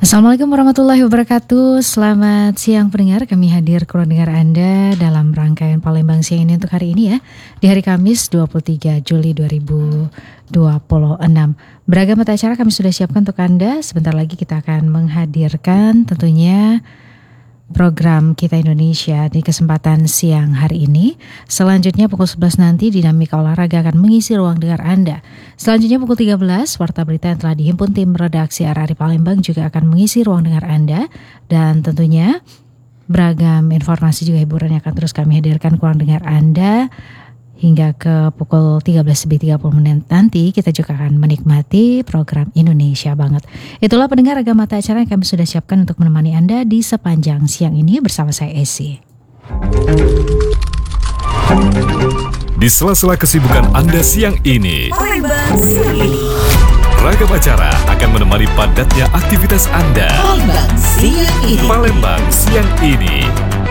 Assalamualaikum warahmatullahi wabarakatuh. Selamat siang pendengar, kami hadir ke ruang dengar Anda dalam rangkaian Palembang siang ini untuk hari ini ya, di hari Kamis 23 Juli 2026. Beragam mata acara kami sudah siapkan untuk Anda. Sebentar lagi kita akan menghadirkan tentunya program Kita Indonesia di kesempatan siang hari ini. Selanjutnya pukul 11 nanti Dinamika Olahraga akan mengisi ruang dengar Anda. Selanjutnya pukul 13 Warta Berita yang telah dihimpun tim redaksi RRI Palembang juga akan mengisi ruang dengar Anda. Dan tentunya beragam informasi juga hiburan yang akan terus kami hadirkan ke ruang dengar Anda. Hingga ke pukul 13.30 nanti kita juga akan menikmati program Indonesia Banget. Itulah pendengar ragam mata acara yang kami sudah siapkan untuk menemani Anda di sepanjang siang ini bersama saya Esi. Di sela-sela kesibukan Anda siang ini, Palembang siang ini, ragam acara akan menemani padatnya aktivitas Anda. Palembang siang ini, Palembang siang ini.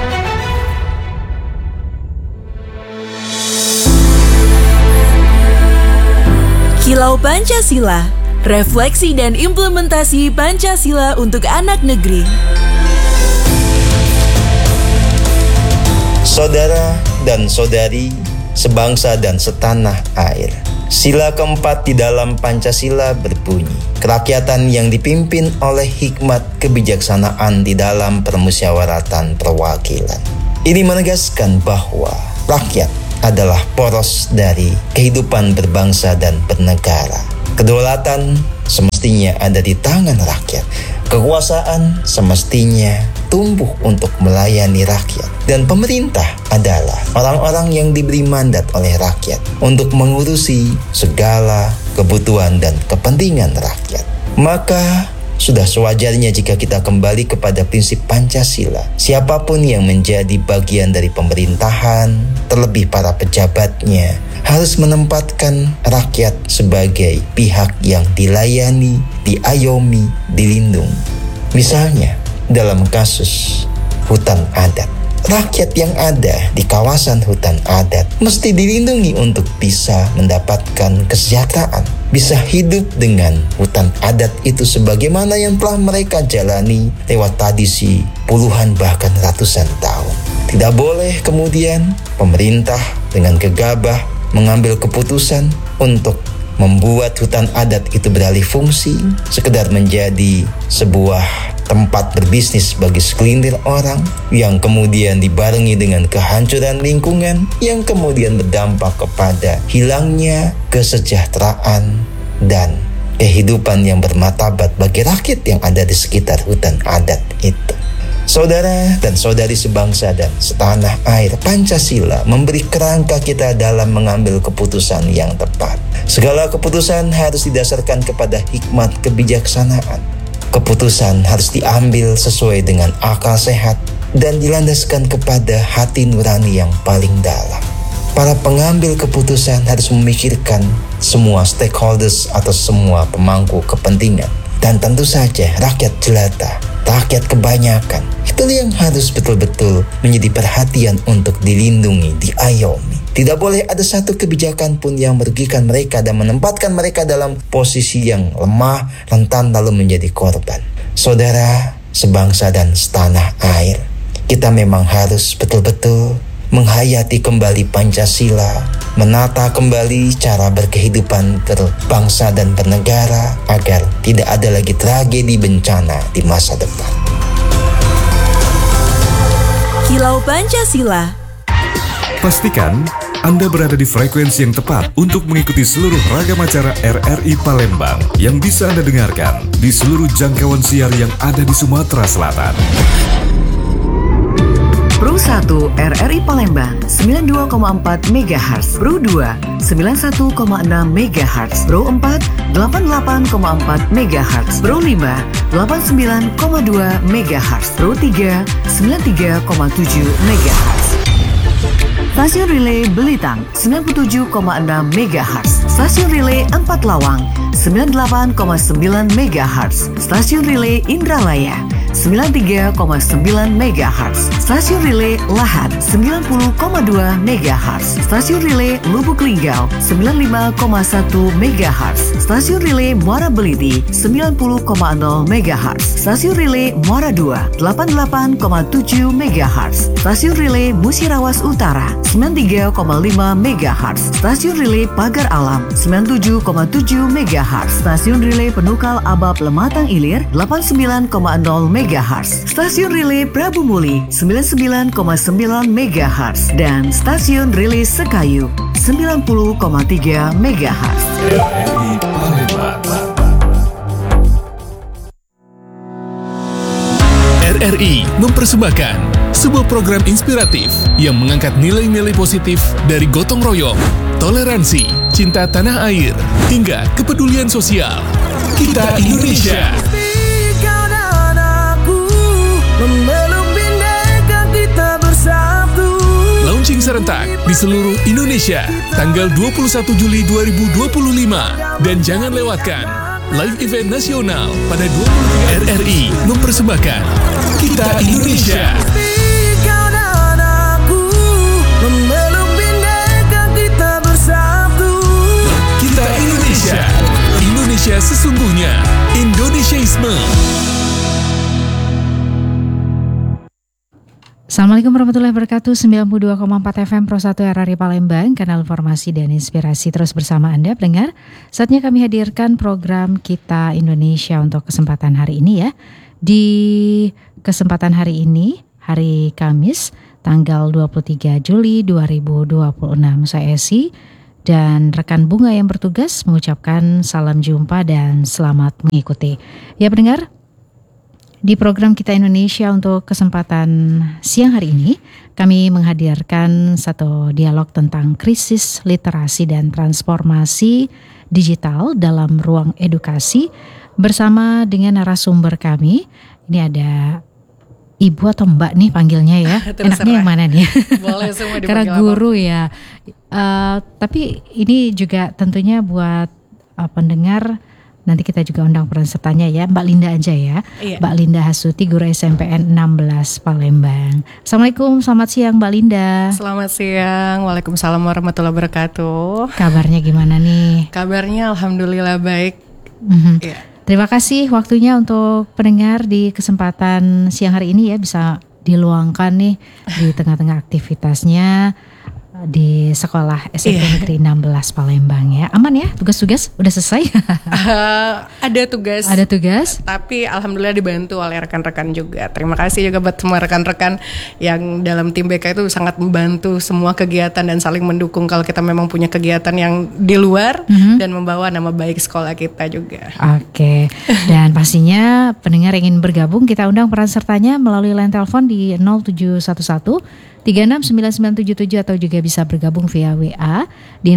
Kilau Pancasila, refleksi dan implementasi Pancasila untuk anak negeri. Saudara dan saudari, sebangsa dan setanah air. Sila keempat di dalam Pancasila berbunyi, kerakyatan yang dipimpin oleh hikmat kebijaksanaan di dalam permusyawaratan perwakilan. Ini menegaskan bahwa rakyat adalah poros dari kehidupan berbangsa dan bernegara. Kedaulatan semestinya ada di tangan rakyat. Kekuasaan semestinya tumbuh untuk melayani rakyat. Dan pemerintah adalah orang-orang yang diberi mandat oleh rakyat untuk mengurusi segala kebutuhan dan kepentingan rakyat. Maka sudah sewajarnya jika kita kembali kepada prinsip Pancasila. Siapapun yang menjadi bagian dari pemerintahan, terlebih para pejabatnya, harus menempatkan rakyat sebagai pihak yang dilayani, diayomi, dilindungi. Misalnya, dalam kasus hutan adat. Rakyat yang ada di kawasan hutan adat mesti dilindungi untuk bisa mendapatkan kesejahteraan, bisa hidup dengan hutan adat itu sebagaimana yang telah mereka jalani lewat tradisi puluhan bahkan ratusan tahun. Tidak boleh kemudian pemerintah dengan gegabah mengambil keputusan untuk membuat hutan adat itu beralih fungsi, sekedar menjadi sebuah tempat berbisnis bagi segelintir orang, yang kemudian dibarengi dengan kehancuran lingkungan, yang kemudian berdampak kepada hilangnya kesejahteraan dan kehidupan yang bermartabat bagi rakyat yang ada di sekitar hutan adat itu. Saudara dan saudari sebangsa dan setanah air, Pancasila memberi kerangka kita dalam mengambil keputusan yang tepat. Segala keputusan harus didasarkan kepada hikmat kebijaksanaan. Keputusan harus diambil sesuai dengan akal sehat dan dilandaskan kepada hati nurani yang paling dalam. Para pengambil keputusan harus memikirkan semua stakeholders atau semua pemangku kepentingan. Dan tentu saja rakyat jelata, rakyat kebanyakan, itu yang harus betul-betul menjadi perhatian untuk dilindungi, diayomi. Tidak boleh ada satu kebijakan pun yang merugikan mereka dan menempatkan mereka dalam posisi yang lemah, rentan lalu menjadi korban. Saudara, sebangsa dan setanah air, kita memang harus betul-betul menghayati kembali Pancasila, menata kembali cara berkehidupan berbangsa dan bernegara agar tidak ada lagi tragedi bencana di masa depan. Kilau Pancasila. Pastikan Anda berada di frekuensi yang tepat untuk mengikuti seluruh ragam acara RRI Palembang yang bisa Anda dengarkan di seluruh jangkauan siar yang ada di Sumatera Selatan. Pro 1 RRI Palembang 92,4 MHz, Pro 2 91,6 MHz, Pro 4 88,4 MHz, Pro 5 89,2 MHz, Pro 3 93,7 MHz. Stasiun Relay Belitang 97,6 MHz, Stasiun Relay 4 Lawang 98,9 MHz, Stasiun Relay Indralaya 93,9 MHz. Stasiun Relay Lahat 90,2 MHz. Stasiun Relay Lubuk Linggau 95,1 MHz. Stasiun Relay Muara Beliti 90,0 MHz. Stasiun Relay Muara 2 88,7 MHz. Stasiun Relay Musirawas Utara 93,5 MHz. Stasiun Relay Pagar Alam 97,7 MHz. Stasiun Relay Penukal Abab Lematang Ilir 89,0 MHz. Stasiun Relay Prabu Muli 99,9 MHz dan Stasiun Relay Sekayu 90,3 MHz. RRI Palembang. RRI mempersembahkan sebuah program inspiratif yang mengangkat nilai-nilai positif dari gotong royong, toleransi, cinta tanah air, hingga kepedulian sosial. Kita Indonesia. Launching serentak di seluruh Indonesia tanggal 21 Juli 2025 dan jangan lewatkan live event nasional pada 23 RRI mempersembahkan Kita Indonesia. Kita Indonesia. Indonesia sesungguhnya. Indonesiaisme. Assalamualaikum warahmatullahi wabarakatuh. 92,4 FM Pro 1 RRI Palembang, kanal informasi dan inspirasi terus bersama Anda pendengar. Saatnya kami hadirkan program Kita Indonesia untuk kesempatan hari ini ya. Di kesempatan hari ini, hari Kamis, tanggal 23 Juli 2026. Saya Esi dan rekan Bunga yang bertugas mengucapkan salam jumpa dan selamat mengikuti. Ya pendengar, di program Kita Indonesia untuk kesempatan siang hari ini, kami menghadirkan satu dialog tentang krisis literasi dan transformasi digital dalam ruang edukasi bersama dengan narasumber kami. Ini ada Ibu atau Mbak nih panggilnya ya. Enaknya yang mana nih? Boleh semua dipanggil karena guru ya. Tapi ini juga tentunya buat pendengar. Nanti kita juga undang peran sertanya ya, Mbak Linda aja ya. Iya. Mbak Linda Hasuti, guru SMPN 16 Palembang. Assalamualaikum, selamat siang Mbak Linda. Selamat siang, waalaikumsalam warahmatullahi wabarakatuh. Kabarnya gimana nih? Kabarnya alhamdulillah baik. Iya. Terima kasih waktunya untuk pendengar di kesempatan siang hari ini ya, bisa diluangkan nih di tengah-tengah aktivitasnya di sekolah SMP Negeri 16 Palembang ya. Aman ya, tugas-tugas udah selesai? Ada tugas. Ada tugas. Tapi alhamdulillah dibantu oleh rekan-rekan juga. Terima kasih juga buat semua rekan-rekan yang dalam tim BK itu sangat membantu semua kegiatan dan saling mendukung kalau kita memang punya kegiatan yang di luar dan membawa nama baik sekolah kita juga. Oke. Dan pastinya pendengar ingin bergabung, kita undang peran sertanya melalui line telepon di 0711 369977 atau juga bisa bergabung via WA di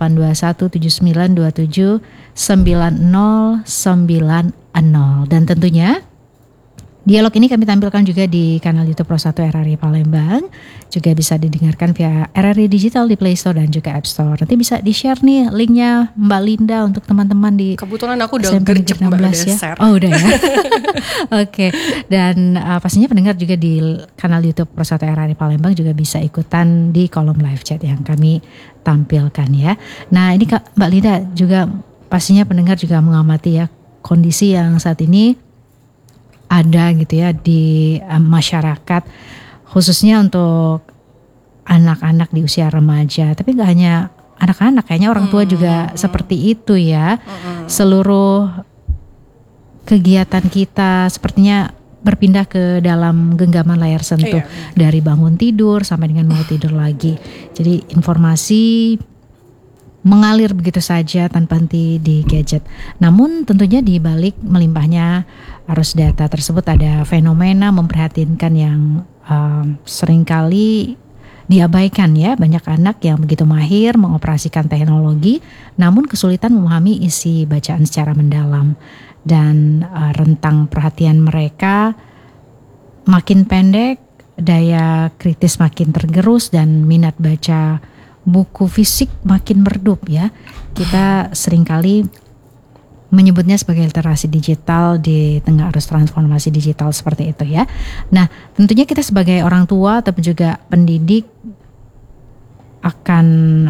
0821792990. Dan tentunya dialog ini kami tampilkan juga di kanal YouTube Pro 1 RRI Palembang. Juga bisa didengarkan via RRI Digital di Play Store dan juga App Store. Nanti bisa di-share nih linknya Mbak Linda untuk teman-teman di kebetulan aku udah SMP gercep Mbak, udah share. Oh udah ya. Oke. Dan pastinya pendengar juga di kanal YouTube Pro 1 RRI Palembang juga bisa ikutan di kolom live chat yang kami tampilkan ya. Nah ini Mbak Linda juga pastinya pendengar juga mengamati ya kondisi yang saat ini ada gitu ya di masyarakat, khususnya untuk anak-anak di usia remaja. Tapi gak hanya anak-anak, kayaknya orang tua juga seperti itu ya. Seluruh kegiatan kita sepertinya berpindah ke dalam genggaman layar sentuh. Dari bangun tidur sampai dengan mau tidur lagi. Jadi informasi mengalir begitu saja tanpa henti di gadget. Namun tentunya di balik melimpahnya arus data tersebut ada fenomena memprihatinkan yang seringkali diabaikan ya. Banyak anak yang begitu mahir mengoperasikan teknologi namun kesulitan memahami isi bacaan secara mendalam. Dan rentang perhatian mereka makin pendek, daya kritis makin tergerus dan minat baca buku fisik makin meredup ya. Kita seringkali menyebutnya sebagai literasi digital di tengah arus transformasi digital seperti itu ya. Nah, tentunya kita sebagai orang tua ataupun juga pendidik akan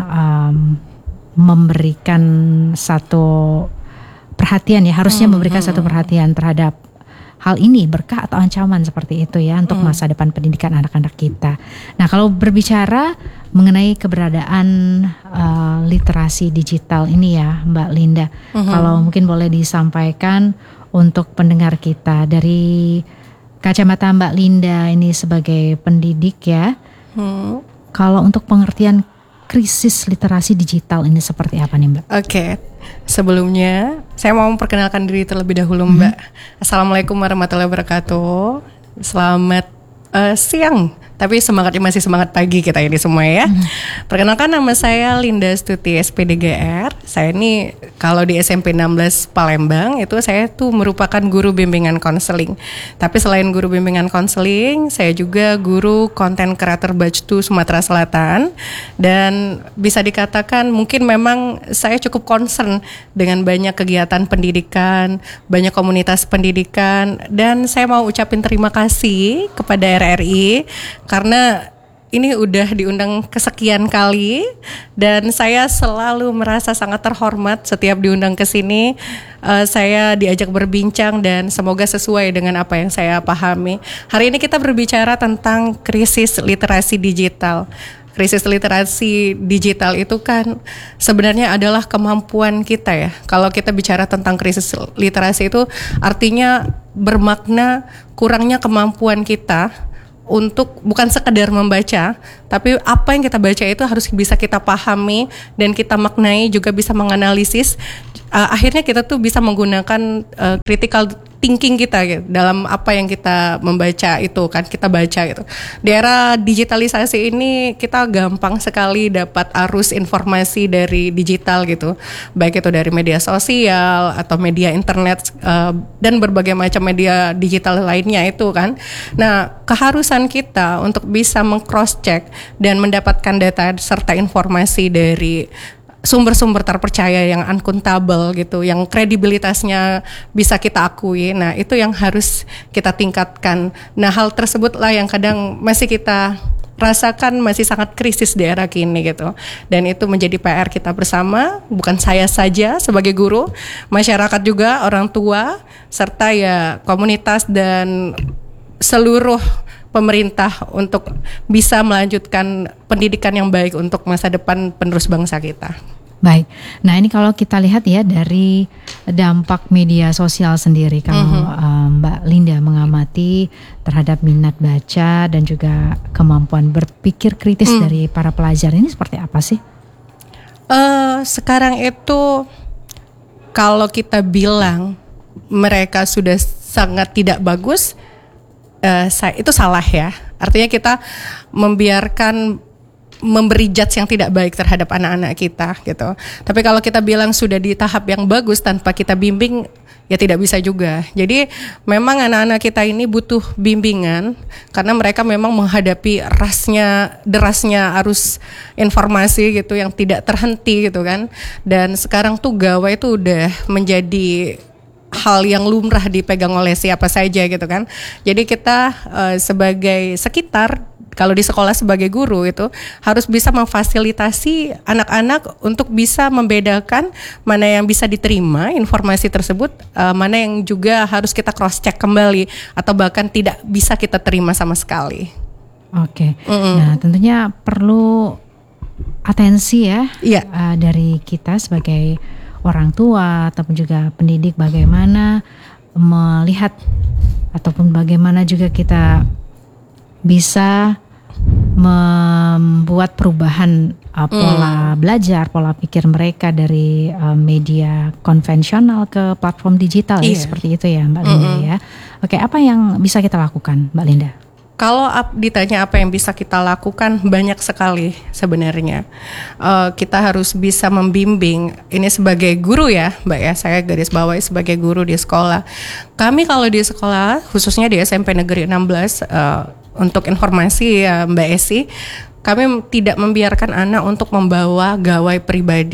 memberikan satu perhatian ya, harusnya memberikan satu perhatian terhadap hal ini, berkah atau ancaman seperti itu ya untuk masa depan pendidikan anak-anak kita. Nah, kalau berbicara mengenai keberadaan literasi digital ini ya Mbak Linda, kalau mungkin boleh disampaikan untuk pendengar kita dari kacamata Mbak Linda ini sebagai pendidik ya, kalau untuk pengertian krisis literasi digital ini seperti apa nih Mbak? Oke, sebelumnya saya mau memperkenalkan diri terlebih dahulu Mbak. Assalamualaikum warahmatullahi wabarakatuh. Selamat siang, tapi semangatnya masih semangat pagi kita ini semua ya. Perkenalkan, nama saya Linda Stuti SPDGR. Saya ini kalau di SMP 16 Palembang itu saya tuh merupakan guru bimbingan konseling. Tapi selain guru bimbingan konseling, saya juga guru konten kreator Batch 2 Sumatera Selatan. Dan bisa dikatakan mungkin memang saya cukup concern dengan banyak kegiatan pendidikan, banyak komunitas pendidikan, dan saya mau ucapin terima kasih kepada RRI karena ini udah diundang kesekian kali dan saya selalu merasa sangat terhormat setiap diundang ke sini. Saya diajak berbincang dan semoga sesuai dengan apa yang saya pahami. Hari ini kita berbicara tentang krisis literasi digital. Krisis literasi digital itu kan sebenarnya adalah kemampuan kita ya. Kalau kita bicara tentang krisis literasi itu artinya bermakna kurangnya kemampuan kita untuk bukan sekedar membaca, tapi apa yang kita baca itu harus bisa kita pahami dan kita maknai, juga bisa menganalisis. Akhirnya kita tuh bisa menggunakan critical thinking kita gitu, dalam apa yang kita membaca itu kan, kita baca gitu. Di era digitalisasi ini kita gampang sekali dapat arus informasi dari digital gitu, baik itu dari media sosial atau media internet dan berbagai macam media digital lainnya itu kan. Nah, keharusan kita untuk bisa meng-cross check dan mendapatkan data serta informasi dari sumber-sumber terpercaya yang akuntabel gitu, yang kredibilitasnya bisa kita akui. Nah, itu yang harus kita tingkatkan. Nah, hal tersebutlah yang kadang masih kita rasakan masih sangat krisis di era kini gitu. Dan itu menjadi PR kita bersama, bukan saya saja sebagai guru, masyarakat juga, orang tua, serta ya komunitas dan seluruh pemerintah untuk bisa melanjutkan pendidikan yang baik untuk masa depan penerus bangsa kita. Baik, nah ini kalau kita lihat ya dari dampak media sosial sendiri, kalau Mbak Linda mengamati terhadap minat baca dan juga kemampuan berpikir kritis dari para pelajar ini seperti apa sih? Sekarang itu kalau kita bilang mereka sudah sangat tidak bagus, itu salah ya. Artinya kita memberi judge yang tidak baik terhadap anak-anak kita gitu. Tapi kalau kita bilang sudah di tahap yang bagus tanpa kita bimbing, ya tidak bisa juga. Jadi memang anak-anak kita ini butuh bimbingan karena mereka memang menghadapi derasnya arus informasi gitu yang tidak terhenti gitu kan. Dan sekarang tuh gawai itu udah menjadi hal yang lumrah dipegang oleh siapa saja gitu kan. Jadi kita sebagai sekitar, kalau di sekolah sebagai guru itu harus bisa memfasilitasi anak-anak untuk bisa membedakan mana yang bisa diterima informasi tersebut, mana yang juga harus kita cross check kembali atau bahkan tidak bisa kita terima sama sekali. Oke. Nah, tentunya perlu atensi ya, dari kita sebagai orang tua ataupun juga pendidik, bagaimana melihat ataupun bagaimana juga kita bisa membuat perubahan pola belajar, pola pikir mereka dari media konvensional ke platform digital ya, seperti itu ya Mbak Linda ya. Oke, apa yang bisa kita lakukan Mbak Linda? Kalau ditanya apa yang bisa kita lakukan, banyak sekali sebenarnya. Kita harus bisa membimbing. Ini sebagai guru ya Mbak ya, saya garis bawahi sebagai guru di sekolah. Kami kalau di sekolah, khususnya di SMP Negeri 16, untuk informasi ya Mbak Esi, kami tidak membiarkan anak untuk membawa gawai pribadi.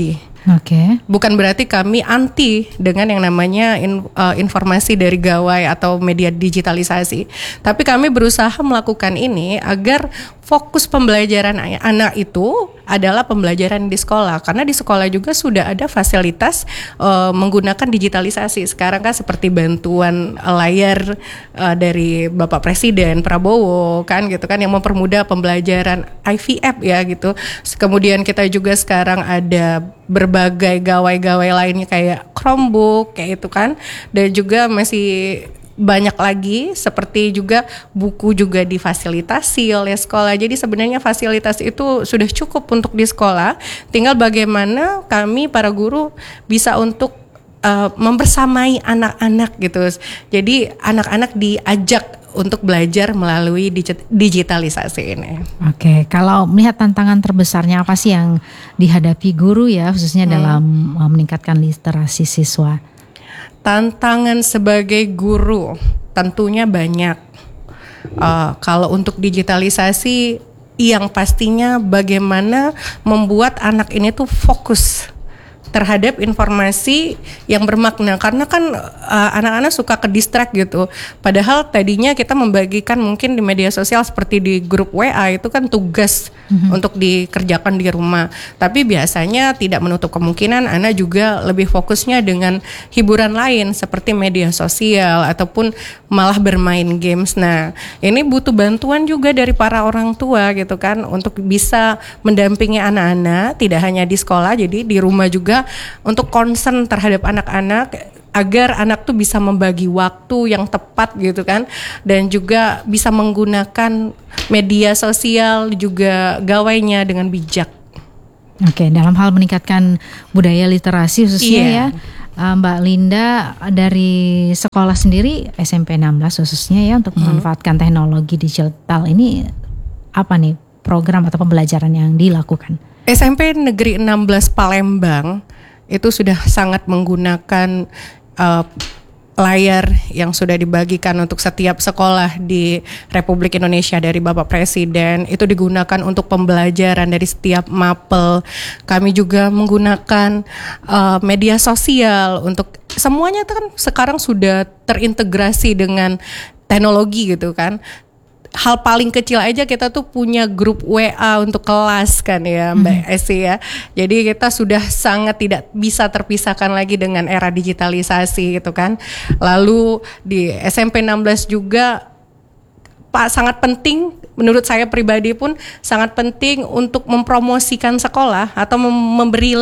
Oke. Bukan berarti kami anti dengan yang namanya informasi dari gawai atau media digitalisasi. Tapi kami berusaha melakukan ini agar fokus pembelajaran anak itu adalah pembelajaran di sekolah. Karena di sekolah juga sudah ada fasilitas menggunakan digitalisasi. Sekarang kan seperti bantuan layar dari Bapak Presiden Prabowo kan gitu kan, yang mempermudah pembelajaran IVF ya gitu. Kemudian kita juga sekarang ada berbagai gawai-gawai lainnya kayak Chromebook kayak itu kan, dan juga masih banyak lagi seperti juga buku juga difasilitasi oleh sekolah. Jadi sebenarnya fasilitas itu sudah cukup untuk di sekolah, tinggal bagaimana kami para guru bisa untuk membersamai anak-anak gitu. Jadi anak-anak diajak untuk belajar melalui digitalisasi ini. Oke, kalau melihat tantangan terbesarnya apa sih yang dihadapi guru ya, khususnya dalam meningkatkan literasi siswa? Tantangan sebagai guru tentunya banyak. Kalau untuk digitalisasi, yang pastinya bagaimana membuat anak ini tuh fokus terhadap informasi yang bermakna, karena kan anak-anak suka ke distract gitu. Padahal tadinya kita membagikan mungkin di media sosial seperti di grup WA itu kan tugas untuk dikerjakan di rumah. Tapi biasanya tidak menutup kemungkinan anak juga lebih fokusnya dengan hiburan lain seperti media sosial ataupun malah bermain games. Nah, ini butuh bantuan juga dari para orang tua gitu kan untuk bisa mendampingi anak-anak tidak hanya di sekolah, jadi di rumah juga untuk concern terhadap anak-anak agar anak tuh bisa membagi waktu yang tepat gitu kan, dan juga bisa menggunakan media sosial juga gawainya dengan bijak. Oke, dalam hal meningkatkan budaya literasi khususnya ya, Mbak Linda dari sekolah sendiri SMP 16 khususnya ya untuk memanfaatkan teknologi digital ini, apa nih program atau pembelajaran yang dilakukan? SMP Negeri 16 Palembang itu sudah sangat menggunakan layar yang sudah dibagikan untuk setiap sekolah di Republik Indonesia dari Bapak Presiden. Itu digunakan untuk pembelajaran dari setiap mapel. Kami juga menggunakan media sosial untuk semuanya itu kan sekarang sudah terintegrasi dengan teknologi gitu kan. Hal paling kecil aja kita tuh punya grup WA untuk kelas kan ya Mbak Esi ya. Jadi kita sudah sangat tidak bisa terpisahkan lagi dengan era digitalisasi gitu kan. Lalu di SMP 16 juga sangat penting, menurut saya pribadi pun sangat penting untuk mempromosikan sekolah atau memberi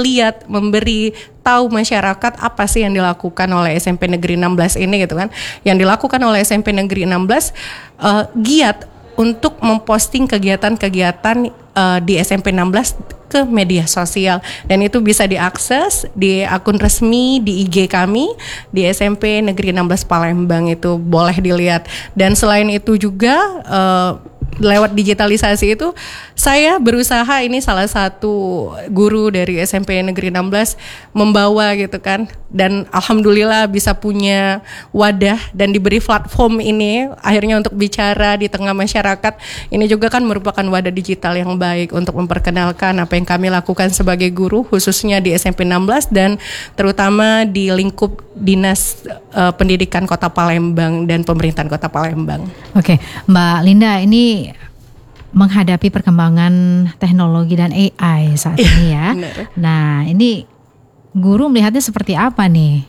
tahu masyarakat apa sih yang dilakukan oleh SMP Negeri 16 ini gitu kan. Yang dilakukan oleh SMP Negeri 16 giat untuk memposting kegiatan-kegiatan di SMP 16 ke media sosial, dan itu bisa diakses di akun resmi di IG kami di SMP Negeri 16 Palembang, itu boleh dilihat. Dan selain itu juga lewat digitalisasi itu saya berusaha, ini salah satu guru dari SMP Negeri 16 membawa gitu kan, dan alhamdulillah bisa punya wadah dan diberi platform ini akhirnya untuk bicara di tengah masyarakat. Ini juga kan merupakan wadah digital yang baik untuk memperkenalkan apa yang kami lakukan sebagai guru khususnya di SMP 16 dan terutama di lingkup Dinas Pendidikan Kota Palembang dan Pemerintahan Kota Palembang. Oke, Mbak Linda, ini menghadapi perkembangan teknologi dan AI saat ini ya. Nah, ini guru melihatnya seperti apa nih?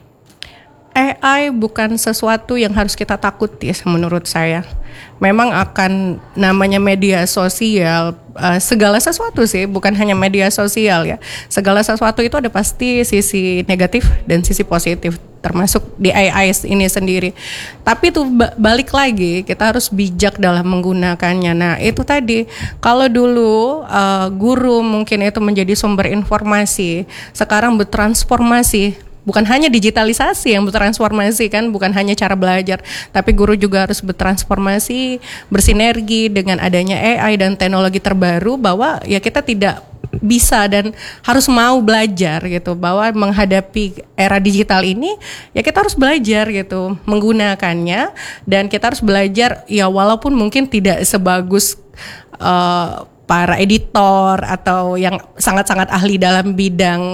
AI bukan sesuatu yang harus kita takuti menurut saya. Memang akan namanya media sosial, segala sesuatu sih, bukan hanya media sosial ya. Segala sesuatu itu ada pasti sisi negatif dan sisi positif, termasuk di AI ini sendiri. Tapi itu balik lagi, kita harus bijak dalam menggunakannya. Nah itu tadi, kalau dulu guru mungkin itu menjadi sumber informasi, sekarang bertransformasi. Bukan hanya digitalisasi yang bertransformasi kan, bukan hanya cara belajar, tapi guru juga harus bertransformasi, bersinergi dengan adanya AI dan teknologi terbaru, bahwa ya kita tidak bisa dan harus mau belajar gitu, bahwa menghadapi era digital ini ya kita harus belajar gitu menggunakannya, dan kita harus belajar ya walaupun mungkin tidak sebagus para editor atau yang sangat-sangat ahli dalam bidang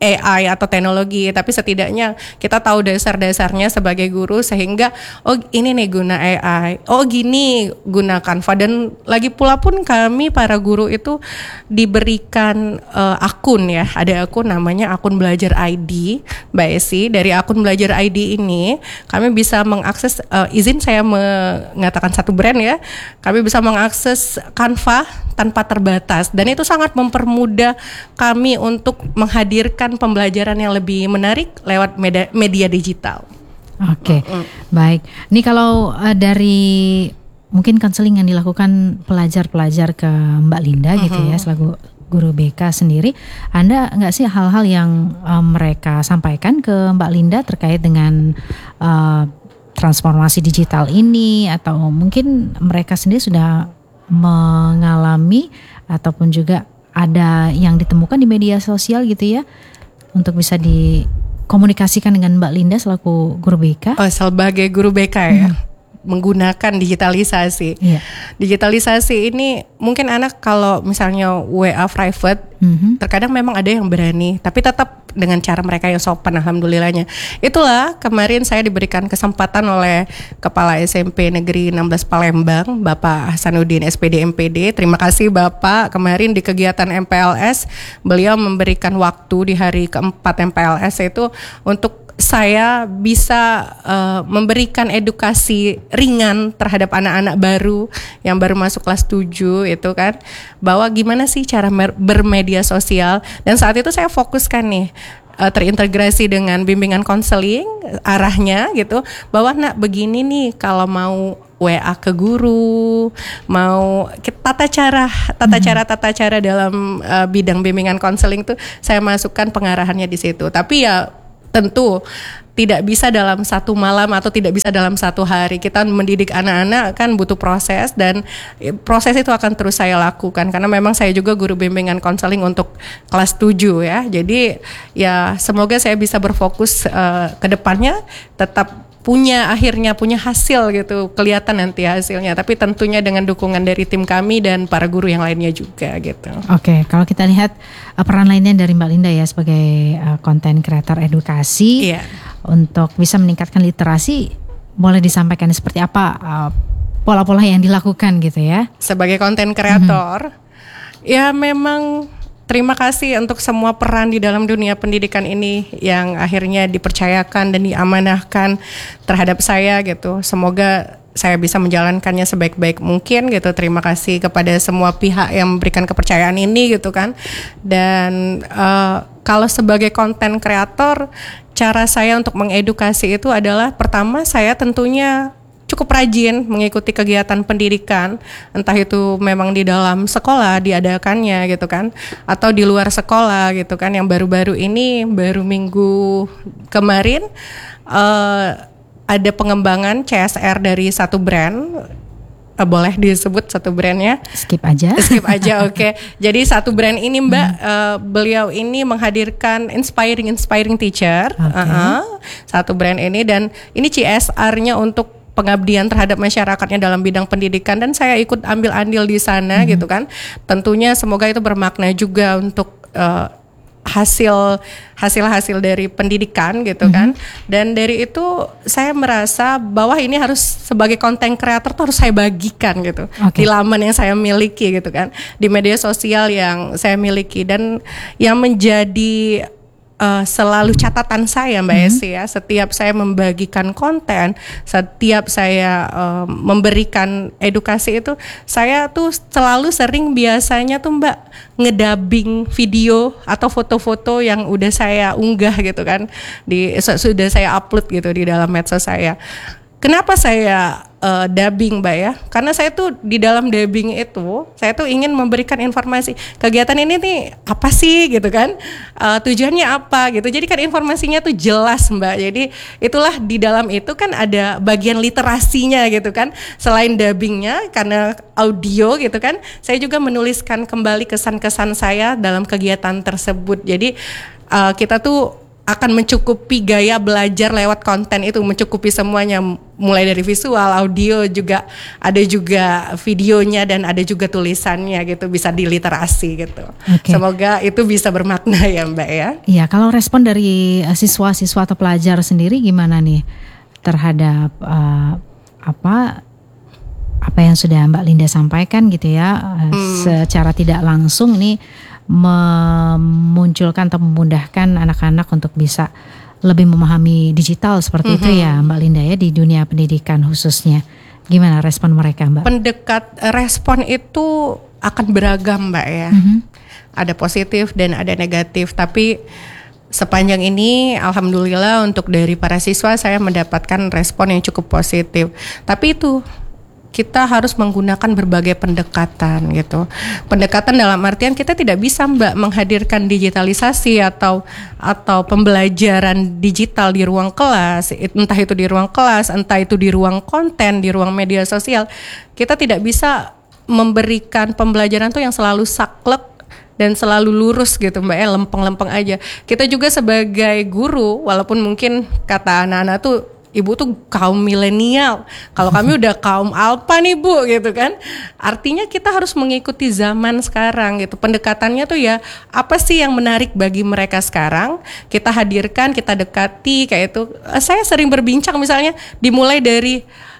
AI atau teknologi, tapi setidaknya kita tahu dasar-dasarnya sebagai guru sehingga oh ini nih guna AI, oh gini guna Canva. Dan lagi pula pun kami para guru itu diberikan akun ya, ada akun namanya akun belajar ID Mbak Esi. Dari akun belajar ID ini kami bisa mengakses, izin saya mengatakan satu brand ya, kami bisa mengakses Canva tanpa terbatas, dan itu sangat mempermudah kami untuk menghadirkan pembelajaran yang lebih menarik lewat media digital. Oke, baik. Ini kalau dari mungkin konseling yang dilakukan pelajar-pelajar ke Mbak Linda gitu ya, selaku guru BK sendiri, Anda nggak sih hal-hal yang mereka sampaikan ke Mbak Linda terkait dengan transformasi digital ini, atau mungkin mereka sendiri sudah mengalami ataupun juga ada yang ditemukan di media sosial gitu ya, untuk bisa dikomunikasikan dengan Mbak Linda selaku guru BK? Oh, sebagai guru BK ya, menggunakan digitalisasi. Digitalisasi ini mungkin anak kalau misalnya WA private, terkadang memang ada yang berani, tapi tetap dengan cara mereka yang sopan, alhamdulillahnya. Itulah kemarin saya diberikan kesempatan oleh Kepala SMP Negeri 16 Palembang, Bapak Hasanuddin SPD MPD. Terima kasih Bapak, kemarin di kegiatan MPLS beliau memberikan waktu di hari keempat MPLS itu untuk saya bisa memberikan edukasi ringan terhadap anak-anak baru yang baru masuk kelas 7 itu kan, bahwa gimana sih cara bermedia sosial. Dan saat itu saya fokuskan nih terintegrasi dengan bimbingan konseling arahnya gitu, bahwa nak begini nih kalau mau WA ke guru, mau tata cara dalam bidang bimbingan konseling tuh saya masukkan pengarahannya di situ. Tapi ya tentu tidak bisa dalam satu malam atau tidak bisa dalam satu hari. Kita mendidik anak-anak kan butuh proses, dan proses itu akan terus saya lakukan karena memang saya juga guru bimbingan konseling untuk kelas 7 ya. Jadi ya semoga saya bisa berfokus ke depannya, tetap akhirnya punya hasil gitu, kelihatan nanti hasilnya, tapi tentunya dengan dukungan dari tim kami dan para guru yang lainnya juga gitu. Oke, kalau kita lihat peran lainnya dari Mbak Linda ya sebagai konten kreator edukasi, untuk bisa meningkatkan literasi, boleh disampaikan seperti apa pola-pola yang dilakukan gitu ya? Sebagai konten kreator, ya memang terima kasih untuk semua peran di dalam dunia pendidikan ini yang akhirnya dipercayakan dan diamanahkan terhadap saya gitu. Semoga saya bisa menjalankannya sebaik-baik mungkin gitu. Terima kasih kepada semua pihak yang memberikan kepercayaan ini gitu kan. Dan kalau sebagai konten kreator, cara saya untuk mengedukasi itu adalah, pertama saya tentunya cukup rajin mengikuti kegiatan pendidikan, entah itu memang di dalam sekolah diadakannya gitu kan, atau di luar sekolah gitu kan. Yang baru-baru ini, baru minggu kemarin ada pengembangan CSR dari satu brand. Boleh disebut satu brandnya? Skip aja, oke. Jadi satu brand ini Mbak, beliau ini menghadirkan inspiring teacher, satu brand ini, dan ini CSR-nya untuk pengabdian terhadap masyarakatnya dalam bidang pendidikan, dan saya ikut ambil andil di sana gitu kan. Tentunya semoga itu bermakna juga untuk hasil dari pendidikan gitu kan. Dan dari itu saya merasa bahwa ini harus sebagai konten kreator tuh harus saya bagikan gitu di laman yang saya miliki gitu kan, di media sosial yang saya miliki. Dan yang menjadi selalu catatan saya Mbak Esi ya, setiap saya membagikan konten, setiap saya memberikan edukasi itu, saya tuh selalu sering biasanya tuh Mbak ngedubbing video atau foto-foto yang udah saya unggah gitu kan, sudah saya upload gitu di dalam medsos saya. Kenapa saya dubbing Mbak ya? Karena saya tuh di dalam dubbing itu, saya tuh ingin memberikan informasi kegiatan ini nih apa sih gitu kan, tujuannya apa gitu. Jadi kan informasinya tuh jelas Mbak. Jadi itulah di dalam itu kan ada bagian literasinya gitu kan. Selain dubbingnya, karena audio gitu kan, saya juga menuliskan kembali kesan-kesan saya dalam kegiatan tersebut. Jadi kita tuh akan mencukupi gaya belajar lewat konten itu, mencukupi semuanya, mulai dari visual, audio, juga ada juga videonya dan ada juga tulisannya gitu, bisa diliterasi gitu. Semoga itu bisa bermakna ya Mbak ya. Iya, kalau respon dari siswa-siswa atau pelajar sendiri gimana nih terhadap apa yang sudah Mbak Linda sampaikan gitu ya, secara tidak langsung ini memunculkan atau memudahkan anak-anak untuk bisa lebih memahami digital seperti itu ya Mbak Linda ya, di dunia pendidikan khususnya. Gimana respon mereka Mbak? Respon itu akan beragam Mbak ya. Ada positif dan ada negatif, tapi sepanjang ini alhamdulillah untuk dari para siswa saya mendapatkan respon yang cukup positif. Tapi itu kita harus menggunakan berbagai pendekatan gitu. Pendekatan dalam artian kita tidak bisa Mbak menghadirkan digitalisasi atau pembelajaran digital di ruang kelas, entah itu di ruang kelas, entah itu di ruang konten, di ruang media sosial. Kita tidak bisa memberikan pembelajaran tuh yang selalu saklek dan selalu lurus gitu Mbak ya, lempeng-lempeng aja. Kita juga sebagai guru, walaupun mungkin kata anak-anak tuh Ibu tuh kaum milenial, kalau kami udah kaum alpha nih Bu gitu kan. Artinya kita harus mengikuti zaman sekarang gitu. Pendekatannya tuh ya apa sih yang menarik bagi mereka sekarang, kita hadirkan, kita dekati kayak itu. Saya sering berbincang misalnya dimulai dari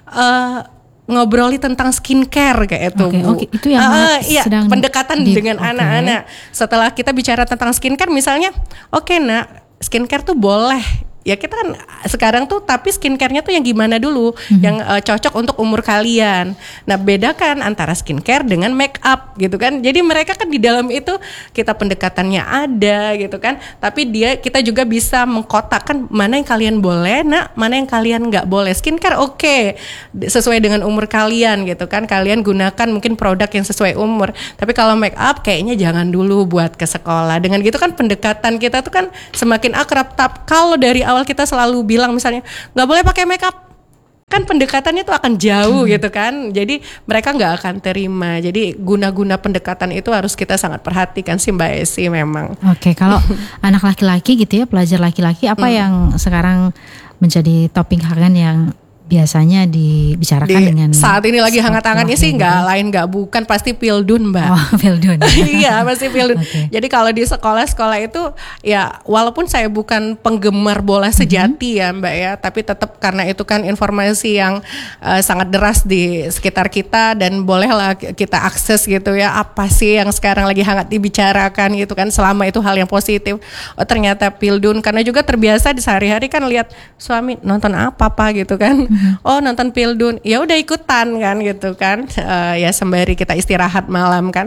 ngobroli tentang skincare kayak itu Bu. Itu yang sedang pendekatan dengan anak-anak. Setelah kita bicara tentang skincare misalnya, oke nak, skincare tuh boleh. Ya kita kan sekarang tuh, tapi skincare-nya tuh yang gimana dulu, yang cocok untuk umur kalian. Nah bedakan antara skincare dengan make up gitu kan. Jadi mereka kan di dalam itu kita pendekatannya ada gitu kan. Tapi kita juga bisa mengkotakkan mana yang kalian boleh, mana yang kalian nggak boleh. Skincare oke, sesuai dengan umur kalian gitu kan. Kalian gunakan mungkin produk yang sesuai umur. Tapi kalau make up kayaknya jangan dulu buat ke sekolah. Dengan gitu kan pendekatan kita tuh kan semakin akrab. Kalau dari awal kita selalu bilang misalnya nggak boleh pakai makeup, kan pendekatannya tuh akan jauh gitu kan. Jadi mereka nggak akan terima. Jadi guna-guna pendekatan itu harus kita sangat perhatikan sih Mbak Esi memang. Oke, kalau anak laki-laki gitu ya, pelajar laki-laki apa yang sekarang menjadi topik hangat yang biasanya dibicarakan dengan saat ini lagi hangat-hangatnya sih lain nggak bukan pasti Pildun Mbak. Oh, Pildun. Iya pasti Pildun. Jadi kalau di sekolah-sekolah itu ya walaupun saya bukan penggemar bola sejati ya Mbak ya, tapi tetap karena itu kan informasi yang sangat deras di sekitar kita dan bolehlah kita akses gitu ya, apa sih yang sekarang lagi hangat dibicarakan gitu kan, selama itu hal yang positif. Oh ternyata Pildun, karena juga terbiasa di sehari-hari kan lihat suami nonton apa gitu kan. Oh nonton Pildun, ya udah ikutan kan gitu kan, ya sembari kita istirahat malam kan.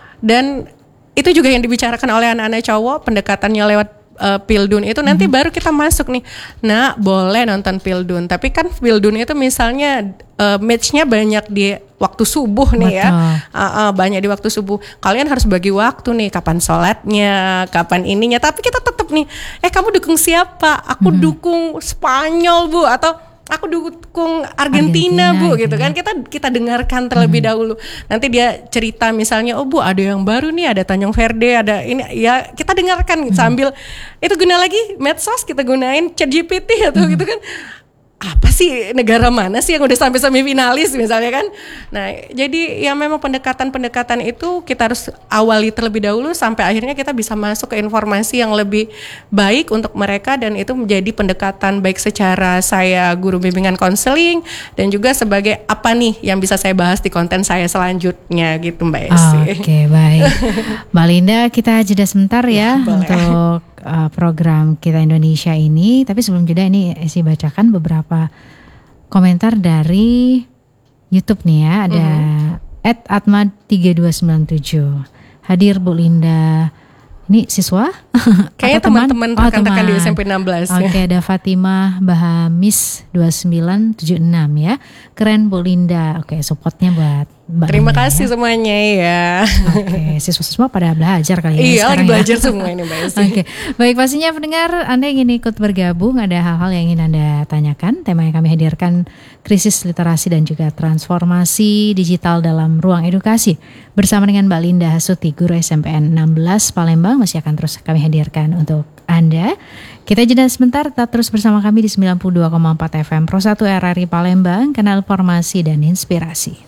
Dan itu juga yang dibicarakan oleh anak-anak cowok, pendekatannya lewat Pildun itu nanti baru kita masuk nih. Nah boleh nonton Pildun, tapi kan Pildun itu misalnya matchnya banyak di waktu subuh nih ya, banyak di waktu subuh. Kalian harus bagi waktu nih, kapan sholatnya, kapan ininya. Tapi kita tetap nih, kamu dukung siapa? Aku dukung Spanyol Bu, atau aku dukung Argentina Bu gitu kan. Kita dengarkan terlebih dahulu. Nanti dia cerita misalnya, oh Bu ada yang baru nih, ada Tanjung Verde, ada ini ya, kita dengarkan sambil itu guna lagi medsos, kita gunain ChatGPT atau gitu kan. Apa sih, negara mana sih yang udah sampai semifinalis misalnya kan. Nah jadi ya memang pendekatan-pendekatan itu kita harus awali terlebih dahulu sampai akhirnya kita bisa masuk ke informasi yang lebih baik untuk mereka, dan itu menjadi pendekatan baik secara saya guru bimbingan konseling dan juga sebagai apa nih yang bisa saya bahas di konten saya selanjutnya gitu Mbak Esi. Oke, baik. Mbak Linda, kita jeda sebentar ya untuk program Kita Indonesia ini. Tapi sebelum jeda ini Esi bacakan beberapa komentar dari YouTube nih ya. Ada @atma3297. Hadir Bu Linda. Ini siswa? Kayaknya teman-teman rekan-rekan di SMP 16 ya. Oke, ada Fatimah Bahamis 2976 ya. Keren Bu Linda. Oke, supportnya buat Mbak Terima Linda, kasih ya. semuanya ya. Oke, siswa-siswa pada belajar kali ya. Iya, lagi sekarang ya. belajar semua ini Mbak Esti. Oke, baik pastinya pendengar Anda ingin ikut bergabung, ada hal-hal yang ingin Anda tanyakan. Tema yang kami hadirkan krisis literasi dan juga transformasi digital dalam ruang edukasi. Bersama dengan Mbak Linda Hasuti, guru SMPN 16 Palembang, masih akan terus kami hadirkan untuk Anda. Kita jeda sebentar, tetap terus bersama kami di 92,4 FM Pro 1 RRI Palembang, kanal informasi dan inspirasi.